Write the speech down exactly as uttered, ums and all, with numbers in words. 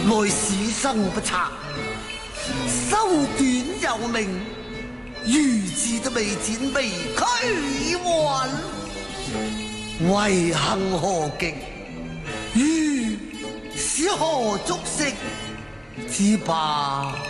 來此生不測，修短有命，如此都未展被驅還，為幸何極？於是何足惜之罷？